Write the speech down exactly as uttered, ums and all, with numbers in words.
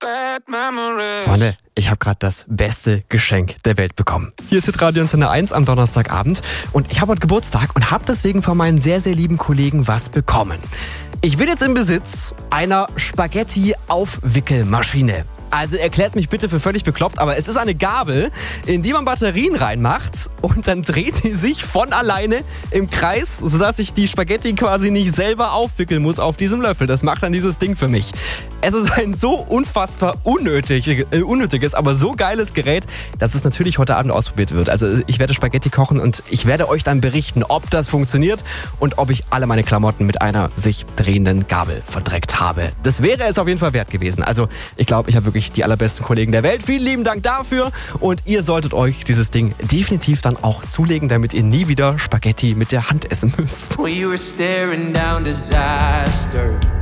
Freunde, ich habe gerade das beste Geschenk der Welt bekommen. Hier ist Hitradio Antenne eins am Donnerstagabend und ich habe heute Geburtstag und habe deswegen von meinen sehr, sehr lieben Kollegen was bekommen. Ich bin jetzt im Besitz einer Spaghetti-Aufwickelmaschine. Also erklärt mich bitte für völlig bekloppt, aber es ist eine Gabel, in die man Batterien reinmacht und dann dreht die sich von alleine im Kreis, sodass ich die Spaghetti quasi nicht selber aufwickeln muss auf diesem Löffel. Das macht dann dieses Ding für mich. Es ist ein so unfassbar unnötig, äh, unnötiges, aber so geiles Gerät, dass es natürlich heute Abend ausprobiert wird. Also ich werde Spaghetti kochen und ich werde euch dann berichten, ob das funktioniert und ob ich alle meine Klamotten mit einer sich drehenden Gabel verdreckt habe. Das wäre es auf jeden Fall wert gewesen. Also ich glaube, ich habe wirklich die allerbesten Kollegen der Welt. Vielen lieben Dank dafür und ihr solltet euch dieses Ding definitiv dann auch zulegen, damit ihr nie wieder Spaghetti mit der Hand essen müsst. We were staring down disaster.